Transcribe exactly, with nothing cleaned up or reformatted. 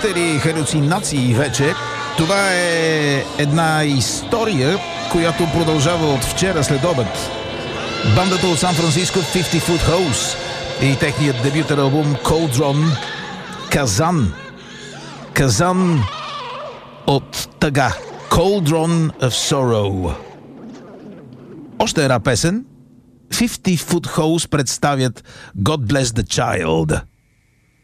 или халюцинации вече. Това е една история, която продължава от вчера след обед. Бандата от Сан-Франциско fifty foot Hose и техният дебютен албум Cauldron, Казан. Казан от тъга. Cauldron of Sorrow. Още една песен. fifty foot Hose представят God Bless the Child.